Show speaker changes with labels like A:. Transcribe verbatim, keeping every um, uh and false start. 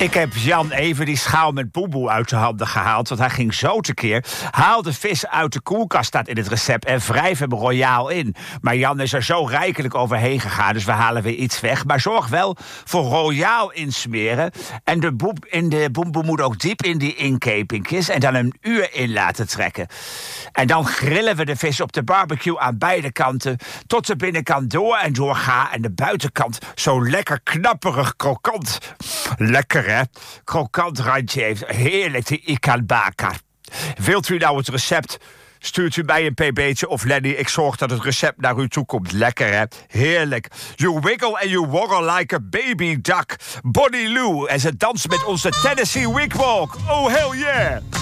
A: Ik heb Jan even die schaal met boeboe uit de handen gehaald, want hij ging zo tekeer. Haal de vis uit de koelkast, staat in het recept, en wrijf hem royaal in. Maar Jan is er zo rijkelijk overheen gegaan, dus we halen weer iets weg. Maar zorg wel voor royaal insmeren. En de, boep, in de boemboe moet ook diep in die inkepingjes en dan een uur in laten trekken. En dan grillen we de vis op de barbecue aan beide kanten, tot de binnenkant door en door gaat en de buitenkant zo lekker knapperig krokant. Lekker, hè? Krokant randje heeft. Heerlijk, die ikan bakar. Wilt u nou het recept? Stuurt u mij een pb'tje of Lenny. Ik zorg dat het recept naar u toe komt. Lekker, hè? Heerlijk. You wiggle and you woggle like a baby duck. Bonnie Lou. En ze danst met onze Tennessee Wigwalk. Oh, hell yeah!